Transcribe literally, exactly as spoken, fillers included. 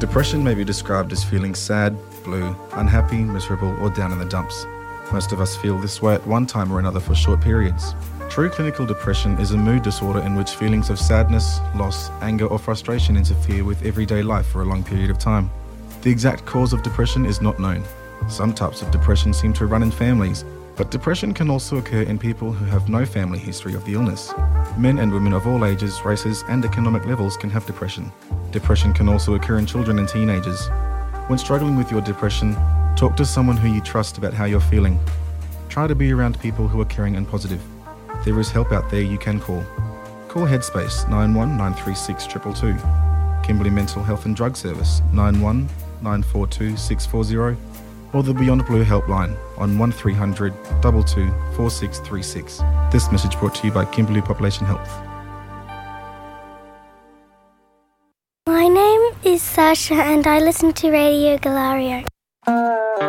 Depression may be described as feeling sad, blue, unhappy, miserable, or down in the dumps. Most of us feel this way at one time or another for short periods. True clinical depression is a mood disorder in which feelings of sadness, loss, anger, or frustration interfere with everyday life for a long period of time. The exact cause of depression is not known. Some types of depression seem to run in families, but depression can also occur in people who have no family history of the illness. Men and women of all ages, races, and economic levels can have depression. Depression can also occur in children and teenagers. When struggling with your depression, talk to someone who you trust about how you're feeling. Try to be around people who are caring and positive. There is help out there you can call. Call Headspace nine one nine three six two two two, Kimberley Mental Health and Drug Service nine one nine four two six four zero, or the Beyond Blue helpline on one three hundred two two four six three six. This message brought to you by Kimberley Population Health. My name is Sasha and I listen to Radio Galario.